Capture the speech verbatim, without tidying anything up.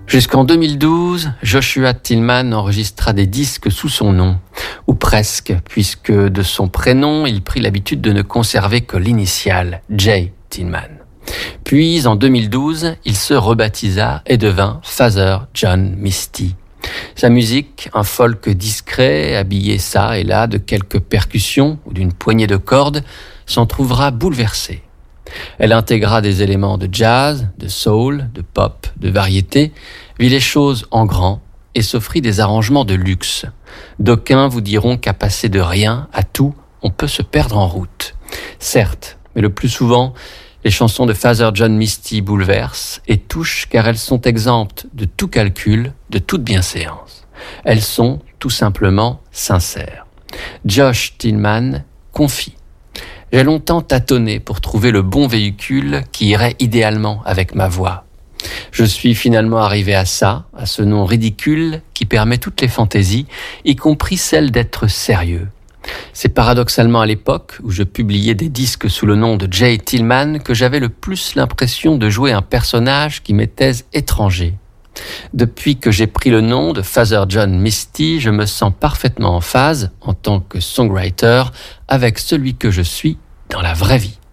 Jusqu'en deux mille douze, Joshua Tillman enregistra des disques sous son nom, ou presque, puisque de son prénom, il prit l'habitude de ne conserver que l'initiale, J. Tillman. Puis, en deux mille douze, il se rebaptisa et devint Father John Misty. Sa musique, un folk discret, habillé çà et là de quelques percussions ou d'une poignée de cordes, s'en trouvera bouleversée. Elle intégra des éléments de jazz, de soul, de pop, de variété, vit les choses en grand et s'offrit des arrangements de luxe. D'aucuns vous diront qu'à passer de rien à tout, on peut se perdre en route. Certes, mais le plus souvent, les chansons de Father John Misty bouleversent et touchent car elles sont exemptes de tout calcul, de toute bienséance. Elles sont tout simplement sincères. Josh Tillman confie. J'ai longtemps tâtonné pour trouver le bon véhicule qui irait idéalement avec ma voix. Je suis finalement arrivé à ça, à ce nom ridicule qui permet toutes les fantaisies, y compris celle d'être sérieux. C'est paradoxalement à l'époque où je publiais des disques sous le nom de J. Tillman que j'avais le plus l'impression de jouer un personnage qui m'était étranger. Depuis que j'ai pris le nom de Father John Misty, je me sens parfaitement en phase, en tant que songwriter, avec celui que je suis dans la vraie vie.